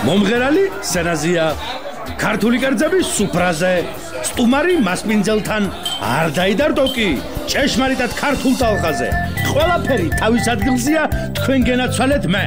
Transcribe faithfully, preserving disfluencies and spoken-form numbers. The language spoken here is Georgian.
მომღერალი სცენაზეა. ქართული კერძები სუფრაზე. სტუმარი მასპინძელთან არ დაიდარდო კი ჭეშმარიტად ქართულ ტალღაზე. ყველაფერი თავის ადგილზეა, თქვენ გენაცვალეთ მე.